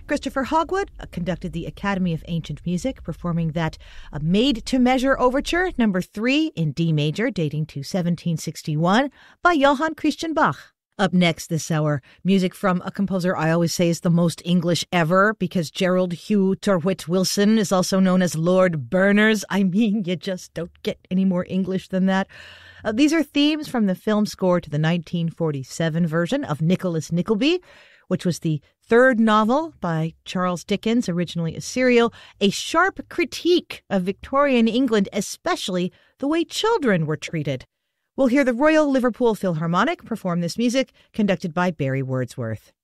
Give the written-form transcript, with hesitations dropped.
Christopher Hogwood conducted the Academy of Ancient Music, performing that Made-to-Measure Overture, number 3 in D major, dating to 1761, by Johann Christian Bach. Up next this hour, music from a composer I always say is the most English ever, because Gerald Hugh Torwit Wilson is also known as Lord Berners. I mean, you just don't get any more English than that. These are themes from the film score to the 1947 version of Nicholas Nickleby, which was the third novel by Charles Dickens, originally a serial, a sharp critique of Victorian England, especially the way children were treated. We'll hear the Royal Liverpool Philharmonic perform this music, conducted by Barry Wordsworth.